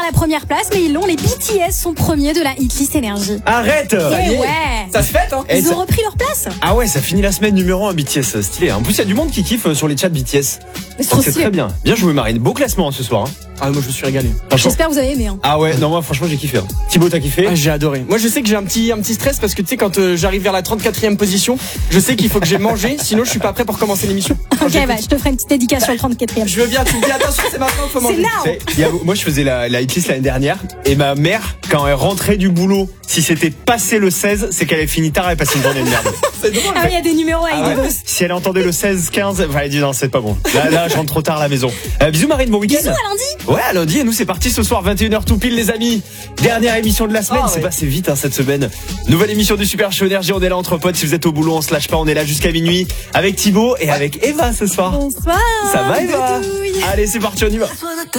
la première place, mais ils l'ont. Les BTS sont premiers de la hitlist énergie. Arrête. Et ouais. Ça se fête, hein. Ils ont repris leur place. Ah ouais, ça finit la semaine numéro 1 BTS, stylé. En plus, il y a du monde qui kiffe sur les chats BTS. C'est trop C'est stylé. très bien. Bien joué Marine. Beau classement ce soir. Ah, moi je me suis régalé. Franchement. J'espère que vous avez aimé. Ah ouais, non moi franchement j'ai kiffé. Thibaut, t'as kiffé? Ah, j'ai adoré. Moi je sais que j'ai un petit stress parce que tu sais quand j'arrive vers la 34e position, je sais qu'il faut que j'ai mangé, sinon je suis pas prêt pour commencer l'émission. Ok, bah, je te ferai une petite dédicace sur le 34e. Je veux bien, tu me dis attention, c'est maintenant qu'il faut C'est manger. now. Moi je faisais la hitlist l'année dernière et ma mère quand elle rentrait du boulot, si c'était passé le 16, c'est qu'elle avait fini tard et passé une journée de merde. C'est drôle. Ah oui, il y a des numéros avec des doses. Si elle entendait le 16, 15, elle dit non c'est pas bon. Là je rentre trop tard à la maison. Bisous Marine, bon week-end. Bisous à lundi. Ouais, à lundi, et nous c'est parti ce soir 21h tout pile les amis. Dernière émission de la semaine, c'est passé vite cette semaine. Nouvelle émission du Super Show Énergie, on est là entre potes. Si vous êtes au boulot, on se lâche pas, on est là jusqu'à minuit avec Thibaut et avec Eva ce soir. Bonsoir. Ça va Eva? Doudouille. Allez, c'est parti, on y va.